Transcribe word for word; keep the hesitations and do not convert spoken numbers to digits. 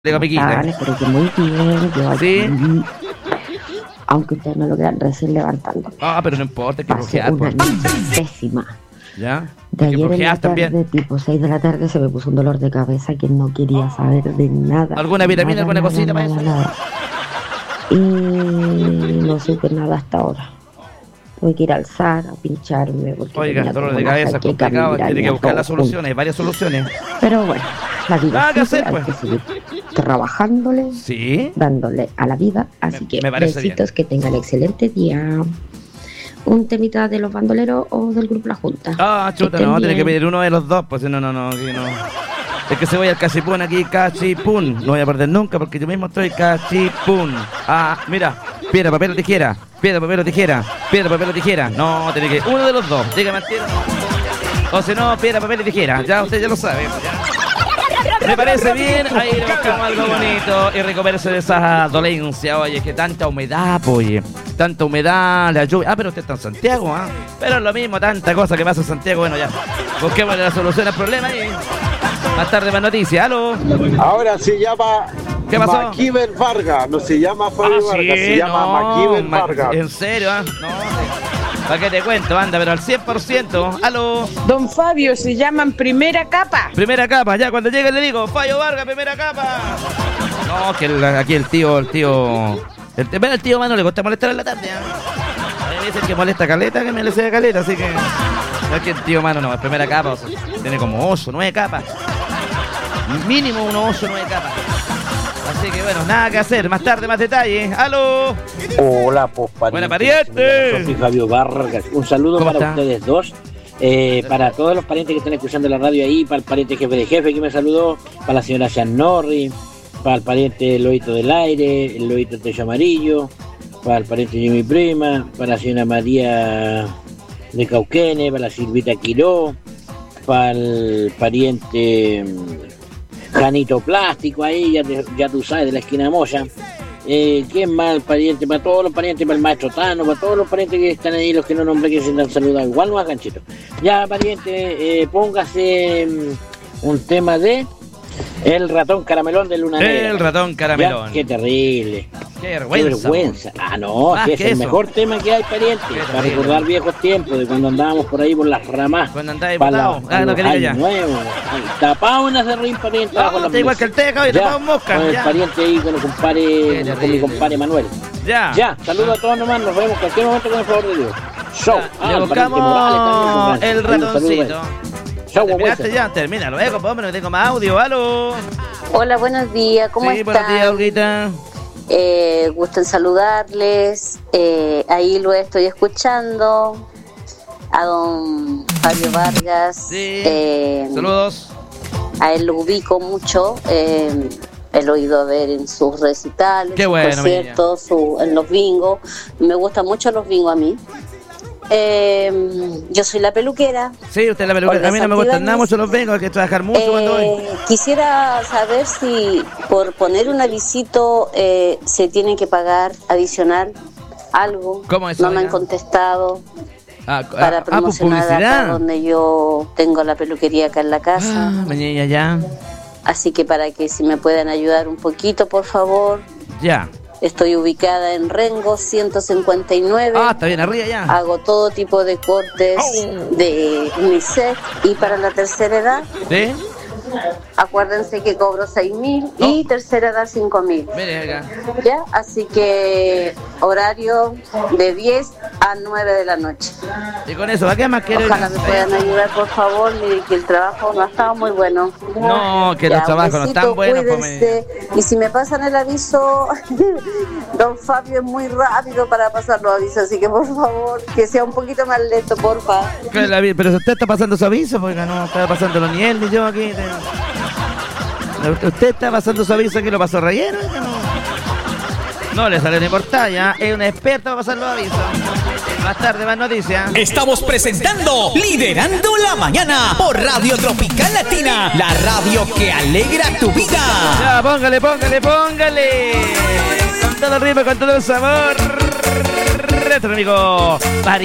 De Vale, pero que muy bien, yo ¿Sí? aquí, aunque ustedes no lo crean, recién levantando. Ah, pero no importa, hay que Pasé cojear, una pues. noche pésima. ¿Ya? De Hay que ayer en la cojear tarde, también. tipo seis de la tarde, se me puso un dolor de cabeza que no quería saber de nada. ¿Alguna vitamina, nada, alguna nada, cosita para nada, eso? nada. Y no supe nada hasta ahora. Tuve que ir al S A R a pincharme porque Oiga, tenía dolor como de una cabeza jaqueca, complicado, tiene que migraña, buscar todo las junto. soluciones, varias soluciones. Pero bueno, la vida Nada que sigue, hacer, hay pues. que seguir trabajándole, ¿Sí? dándole a la vida. Así Me- que me parece besitos, que tengan excelente día. Un temita de los bandoleros o del grupo La Junta. Ah, chuta, Estén no, tiene que bien. pedir uno de los dos, pues no, no, no, aquí no. Es que se voy al cachipún aquí, cachipún. No voy a perder nunca porque yo mismo estoy cachipún. Ah, mira, piedra, papel o tijera. Piedra, papel o tijera. Piedra, papel o tijera. No, tiene que uno de los dos. Dígame al tiro. O si no, piedra, papel y tijera. Ya usted ya lo sabe. Ya. Me parece bien, ahí le buscamos algo bonito y recuperarse de esa dolencia. Oye, es que tanta humedad, pues, oye, tanta humedad, la lluvia. Ah, pero usted está en Santiago, ¿ah? Pero es lo mismo, tanta cosa que pasa en Santiago. Bueno, ya, busquemos la solución al problema y más tarde más noticias. ¿Aló? Ahora se llama ¿Qué pasó? Maquiver Vargas, no se llama Fabio Ah, Vargas, sí, se llama no, Maquiver Ma- Vargas. ¿En serio, ah? No, ¿para qué te cuento? Anda, pero al cien por ciento. ¿Aló? Don Fabio, se llaman primera capa. Primera capa, ya cuando llegue le digo, Fallo Vargas, primera capa. No, que el- aquí el tío, el tío. El, bueno, el tío Mano le gusta molestar en la tarde, ¿ah? A mí me dicen que molesta caleta, que me le sea caleta, así que. No es que el tío Mano no, es primera capa, o sea, tiene como oso, nueve capas. Mínimo un oso, nueve capas. Así que bueno, nada que hacer, más tarde más detalles. ¡Aló! Hola, pues pariente. Buena pariente. Soy Fabio Vargas. Un saludo ¿Cómo para está? ustedes dos. Eh, para todos los parientes que están escuchando la radio ahí, para el pariente jefe de jefe que me saludó, para la señora Sean Norris, para el pariente Loito del Aire, el Loito Techo Amarillo, para el pariente de mi prima, para la señora María de Cauquene, para la Silvita Quiró, para el pariente mm, Janito Plástico ahí, ya, te- ya tú sabes, de la esquina de Moya. Eh, ¿Quién más? El pariente, para todos los parientes, para el maestro Tano, para todos los parientes que están ahí, los que no nombré, que se han saludado, igual no hagan chito. Ya, pariente, eh, póngase mm, un tema de El ratón caramelón de Luna Negra. El ratón caramelón. Ya, qué terrible. Qué Qué vergüenza. vergüenza. Ah, no, Más que es que el eso. mejor tema que hay, pariente. Qué Para terrible. recordar viejos tiempos de cuando andábamos por ahí por las ramas. Cuando andaba Para diputado. la- Ah, para no los quería ya. años nuevos. Ay, tapado en acerrín, pariente. No, bajo las está igual que el mesas. teca, oye, Ya, tapado en mosca. con el Ya. pariente ahí, con el compadre, Qué con mi terrible. compadre Manuel. Ya. Ya, saludos a todos nomás, nos vemos en cualquier momento con el favor de Dios. Show. Ya, Ah, le el pariente buscamos Morales también, el Saludos, ratoncito. saludos. Chau, ¿Terminaste guagüesa. ya? Termina luego, pues, hombre, no tengo más audio. ¿Aló? Hola, buenos días, ¿cómo Sí, buenos días, están? Olguita. Eh, gusto en saludarles. Eh, ahí lo estoy escuchando. A don Fabio Vargas. Sí. Eh, Saludos. a él lo ubico mucho. Eh, el oído ver en sus recitales, Qué sus bueno, conciertos, su- en los bingos. Me gustan mucho los bingos a mí. Eh, yo soy la peluquera. Sí, usted la peluquera. Olga A mí no me gustan Santibáñez. nada mucho los vengo, hay que trabajar mucho cuando voy. Eh, quisiera saber si por poner un avisito eh, se tiene que pagar adicional algo. ¿Cómo eso, No me han oiga? contestado Ah, para ah, pues promocionar acá publicidad. donde yo tengo la peluquería acá en la casa. Ah, mañana ya. Así que para que si me puedan ayudar un poquito, por favor. Ya. Estoy ubicada en Rengo ciento cincuenta y nueve. Ah, está bien arriba ya. Hago todo tipo de cortes de unisex y para la tercera edad. ¿Sí? Acuérdense que cobro seis mil y tercera edad cinco mil. Mire acá. ¿Ya? Así que horario de diez a nueve de la noche. Y con eso, ¿a qué más quiere? Ojalá me puedan ayudar, por favor. Mire que el trabajo no ha estado muy bueno. No, que los Ya, trabajos no besito, están buenos. pues, cuídense. Y si me pasan el aviso, don Fabio es muy rápido para pasar los avisos. Así que por favor, que sea un poquito más lento, porfa. Que la vi- Pero si usted está pasando su aviso, porque no está pasándolo ni él ni yo aquí. Usted- Usted está pasando su aviso aquí, lo pasó relleno. No, no le sale ni por talla. Es un experto para pasar los avisos. Más tarde, más noticias. Estamos presentando Liderando la Mañana por Radio Tropical Latina, la radio que alegra tu vida. Ya, póngale, póngale, póngale. Con todo el ritmo, con todo el sabor. Retro, amigo.